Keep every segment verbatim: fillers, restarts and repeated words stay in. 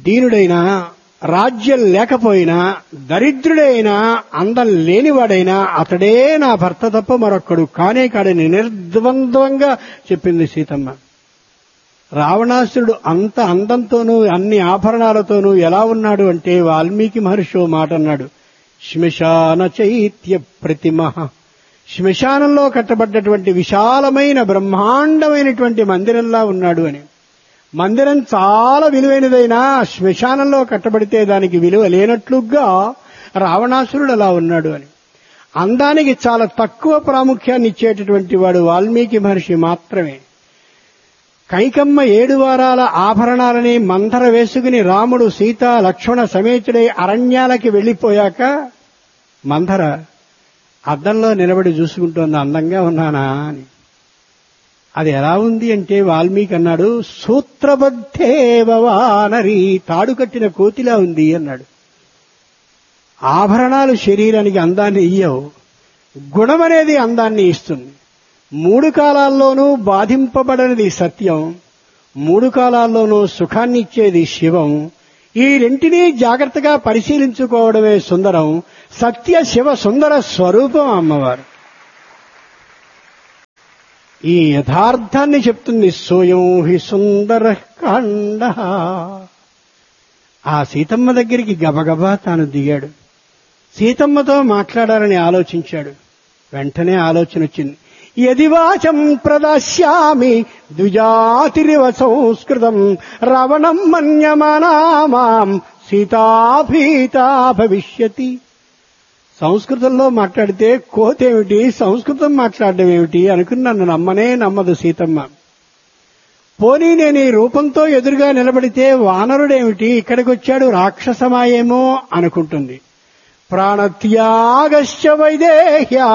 దీనుడైనా, రాజ్యం లేకపోయినా, దరిద్రుడైనా, అందం లేనివాడైనా అతడే నా భర్త తప్ప మరొక్కడు కానే కాడని నిర్ద్వంద్వంగా చెప్పింది సీతమ్మ. రావణాసురుడు అంత అందంతోనూ అన్ని ఆభరణాలతోనూ ఎలా ఉన్నాడు అంటే వాల్మీకి మహర్షి ఓ మాట అన్నాడు, శ్మశాన చైత్య ప్రతిమ. శ్మశానంలో కట్టబడ్డటువంటి విశాలమైన బ్రహ్మాండమైనటువంటి మందిరంలా ఉన్నాడు అని. మందిరం చాలా విలువైనదైనా శ్మశానంలో కట్టబడితే దానికి విలువ లేనట్లుగా రావణాసురుడు అలా ఉన్నాడు అని. అందానికి చాలా తక్కువ ప్రాముఖ్యాన్ని ఇచ్చేటటువంటి వాడు వాల్మీకి మహర్షి మాత్రమే. కైకమ్మ ఏడు వారాల ఆభరణాలని మందర వేసుకుని రాముడు సీత లక్ష్మణ సమేతుడై అరణ్యాలకి వెళ్లిపోయాక మందర అద్దంలో నిలబడి చూసుకుంటోంది, అందంగా ఉన్నానా అని. అది ఎలా ఉంది అంటే వాల్మీకి అన్నాడు, సూత్రబద్ధేవ వానరీ, తాడు కట్టిన కోతిలా ఉంది అన్నాడు. ఆభరణాలు శరీరానికి అందాన్ని ఇయ్యవు, గుణమనేది అందాన్ని ఇస్తుంది. మూడు కాలాల్లోనూ బాధింపబడనిది సత్యం, మూడు కాలాల్లోనూ సుఖాన్ని ఇచ్చేది శివం. ఈ రెంటినీ జాగ్రత్తగా పరిశీలించుకోవడమే సుందరం. సత్య శివ సుందర స్వరూపం అమ్మవారు. ఈ యథార్థాన్ని చెప్తుంది. సోయం హి సుందర కాండ. ఆ సీతమ్మ దగ్గరికి గబగబా తాను దిగాడు. సీతమ్మతో మాట్లాడాలని ఆలోచించాడు. వెంటనే ఆలోచన వచ్చింది. యది వాచం ప్రదాస్యామి ద్విజాతిరివ సంస్కృతం రావణం మన్యమానామాం సీతాభీతా భవిష్యతి. సంస్కృతంలో మాట్లాడితే కోతేమిటి, సంస్కృతం మాట్లాడడం ఏమిటి అనుకుని నన్ను నమ్మనే నమ్మదు సీతమ్మ. పోనీ నేను ఈ రూపంతో ఎదురుగా నిలబడితే వానరుడేమిటి, ఇక్కడికి వచ్చాడు రాక్షసమాయేమో అనుకుంటుంది. ప్రాణత్యాగశ్చ వైదేహ్యా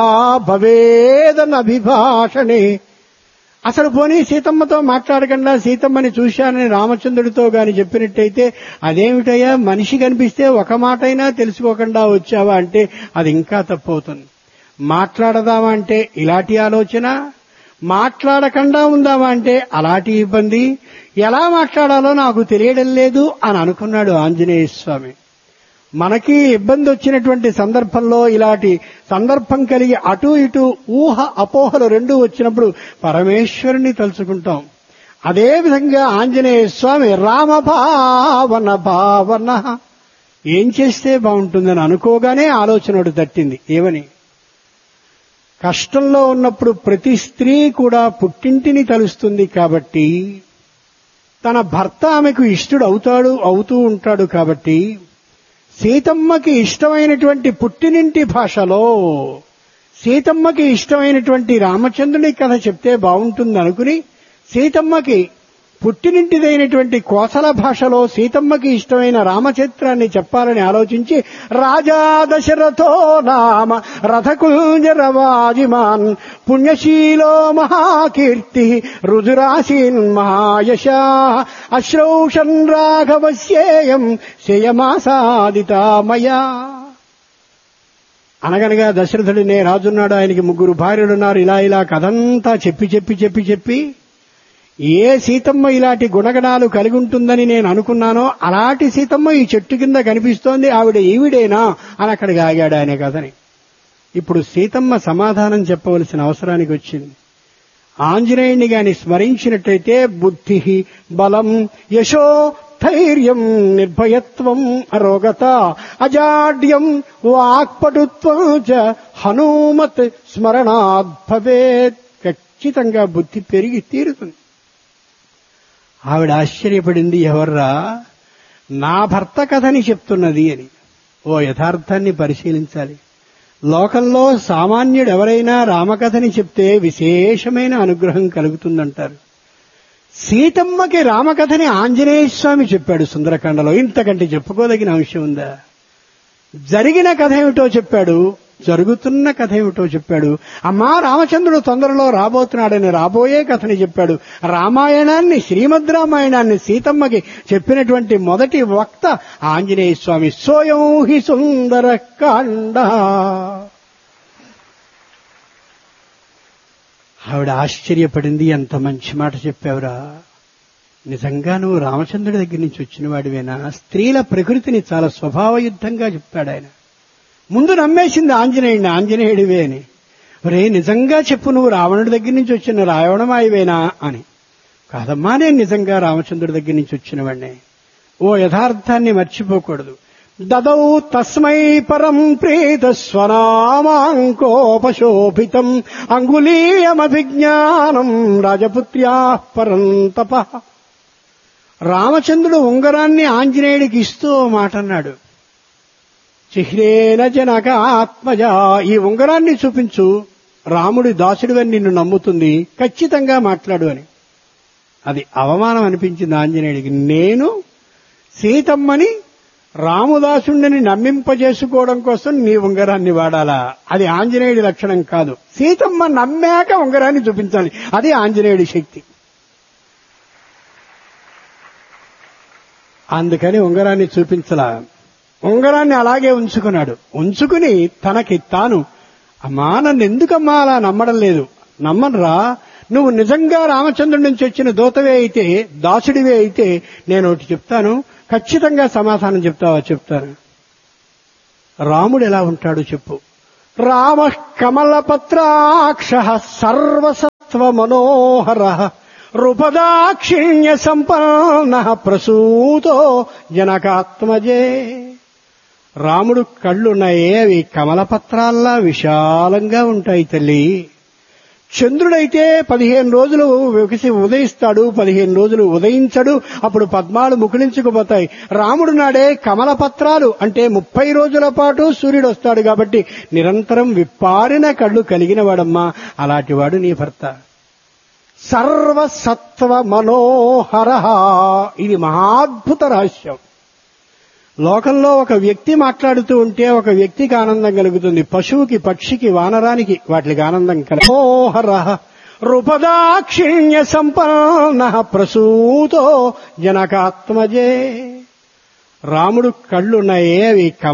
భవేదనభిభాషణే. అసలు పోనీ సీతమ్మతో మాట్లాడకుండా సీతమ్మని చూశానని రామచంద్రుడితో గాని చెప్పినట్టయితే, అదేమిటయ్యా మనిషి కనిపిస్తే ఒక మాటైనా తెలుసుకోకుండా వచ్చావా అంటే అది ఇంకా తప్పవుతుంది. మాట్లాడదామా అంటే ఇలాంటి ఆలోచన, మాట్లాడకుండా ఉందామా అంటే అలాంటి ఇబ్బంది. ఎలా మాట్లాడాలో నాకు తెలియడం లేదు అని అనుకున్నాడు ఆంజనేయ స్వామి. మనకి ఇబ్బంది వచ్చినటువంటి సందర్భంలో ఇలాంటి సందర్భం కలిగి అటు ఇటు ఊహ అపోహలు రెండూ వచ్చినప్పుడు పరమేశ్వరుని తలుచుకుంటాం. అదేవిధంగా ఆంజనేయ స్వామి రామభావన భావన ఏం చేస్తే బాగుంటుందని అనుకోగానే ఆలోచనడు తట్టింది. ఏమని? కష్టంలో ఉన్నప్పుడు ప్రతి స్త్రీ కూడా పుట్టింటిని తలుస్తుంది కాబట్టి, తన భర్త ఆమెకు ఇష్టడు అవుతాడు అవుతూ ఉంటాడు కాబట్టి, సీతమ్మకి ఇష్టమైనటువంటి పుట్టినింటి భాషలో సీతమ్మకి ఇష్టమైనటువంటి రామచంద్రుని కథ చెప్తే బాగుంటుంది అనుకుని సీతమ్మకి పుట్టినింటిదైనటువంటి కోసల భాషలో సీతమ్మకి ఇష్టమైన రామచరిత్రాన్ని చెప్పాలని ఆలోచించి రాజా దశరథో నామ రథకుంజరవాజిమాన్ పుణ్యశీలో మహాకీర్తి రుజురాశీన్ మహాయశా అశ్రౌషన్ రాఘవస్యేయం శయమాసాదితామయా. అనగనగా దశరథుడినే రాజున్నాడు, ఆయనకి ముగ్గురు భార్యలున్నారు. ఇలా ఇలా కథంతా చెప్పి చెప్పి చెప్పి చెప్పి ఏ సీతమ్మ ఇలాంటి గుణగణాలు కలిగి ఉంటుందని నేను అనుకున్నానో అలాంటి సీతమ్మ ఈ చెట్టు కింద కనిపిస్తోంది, ఆవిడ ఈవిడేనా అని అక్కడికి ఆగాడు ఆయన కథని. ఇప్పుడు సీతమ్మ సమాధానం చెప్పవలసిన అవసరానికి వచ్చింది. ఆంజనేయుని గాని స్మరించినట్టయితే బుద్ధి బలం యశో ధైర్యం నిర్భయత్వం అరోగత అజాడ్యం వాక్పటుత్వం చ హనుమత్ స్మరణాద్ భవేత్. ఖచ్చితంగా బుద్ధి పెరిగి తీరుతుంది. ఆవిడ ఆశ్చర్యపడింది, ఎవర్రా నా భర్త కథని చెప్తున్నది అని. ఓ యథార్థాన్ని పరిశీలించాలి. లోకంలో సామాన్యుడు ఎవరైనా రామకథని చెప్తే విశేషమైన అనుగ్రహం కలుగుతుందంటారు. సీతమ్మకి రామకథని ఆంజనేయ స్వామి చెప్పాడు సుందరకాండలో. ఇంతకంటే చెప్పుకోదగిన అంశం ఉందా? జరిగిన కథ ఏమిటో చెప్పాడు, జరుగుతున్న కథ ఏమిటో చెప్పాడు. అమ్మా రామచంద్రుడు తొందరలో రాబోతున్నాడని రాబోయే కథని చెప్పాడు. రామాయణాన్ని, శ్రీమద్ రామాయణాన్ని సీతమ్మకి చెప్పినటువంటి మొదటి వక్త ఆంజనేయ స్వామి. సోయం హి సుందర కాండ. ఆవిడ ఆశ్చర్యపడింది, ఎంత మంచి మాట చెప్పావురా. నిజంగా నువ్వు రామచంద్రుడి దగ్గర నుంచి వచ్చిన వాడివేనా? స్త్రీల ప్రకృతిని చాలా స్వభావయుద్ధంగా చెప్తాడు ఆయన. ముందు నమ్మేసింది ఆంజనేయుడిని, ఆంజనేయుడివే అని. రే నిజంగా చెప్పు, నువ్వు రావణుడి దగ్గర నుంచి వచ్చిన రావణమాయివేనా అని. కాదమ్మా, నేను నిజంగా రామచంద్రుడి దగ్గర నుంచి వచ్చిన వాడినే. ఓ యథార్థాన్ని మర్చిపోకూడదు. దదౌ తస్మై పరం ప్రీత స్వనామాంకోపశోభితం అంగుళీయమభిజ్ఞానం రాజపుత్ర్యా పరం తప. రామచంద్రుడు ఉంగరాన్ని ఆంజనేయుడికి ఇస్తూ మాట అన్నాడు. చిహ్నేన జనక ఆత్మజ, ఈ ఉంగరాన్ని చూపించు, రాముడి దాసుడివని నిన్ను నమ్ముతుంది, ఖచ్చితంగా మాట్లాడు అని. అది అవమానం అనిపించింది ఆంజనేయుడికి. నేను సీతమ్మని రాముదాసుడిని నమ్మింపజేసుకోవడం కోసం నీ ఉంగరాన్ని వాడాలా? అది ఆంజనేయుడి లక్షణం కాదు. సీతమ్మ నమ్మాక ఉంగరాన్ని చూపించాలి, అది ఆంజనేయుడి శక్తి. అందుకని ఉంగరాన్ని చూపించలా, ఉంగరాన్ని అలాగే ఉంచుకున్నాడు. ఉంచుకుని తనకి తాను, అమ్మా నన్ను ఎందుకమ్మా అలా నమ్మడం లేదు? నమ్మనరా, నువ్వు నిజంగా రామచంద్రుడి నుంచి వచ్చిన దూతవే అయితే, దాసుడివే అయితే నేను ఒకటి చెప్తాను, ఖచ్చితంగా సమాధానం చెప్తావా? చెప్తాను. రాముడు ఎలా ఉంటాడు చెప్పు. రామ కమలపత్రాక్ష సర్వసత్వ మనోహర రూపదాక్షిణ్య సంపన్న ప్రసూతో జనకాత్మజే. రాముడు కళ్ళున్నాయే, అవి కమలపత్రాల్లా విశాలంగా ఉంటాయి తల్లి. చంద్రుడైతే పదిహేను రోజులు వికసి ఉదయిస్తాడు, పదిహేను రోజులు ఉదయించడు, అప్పుడు పద్మాలు ముకుళించుకుపోతాయి. రాముడు నాడే కమలపత్రాలు అంటే ముప్పై రోజుల పాటు సూర్యుడు వస్తాడు కాబట్టి నిరంతరం విప్పారిన కళ్ళు కలిగిన వాడమ్మా. అలాంటివాడు నీ భర్త. సర్వసత్వ మనోహర, ఇది మహాద్భుత రహస్యం. లోకంలో ఒక వ్యక్తి మాట్లాడుతూ ఉంటే ఒక వ్యక్తికి ఆనందం కలుగుతుంది, పశువుకి, పక్షికి, వానరానికి వాటికి ఆనందం కలుగు. మనోహర రూపదాక్షిణ్య సంపన్న ప్రసూతో జనకాత్మజే. రాముడు కళ్ళున్నాయే, అవి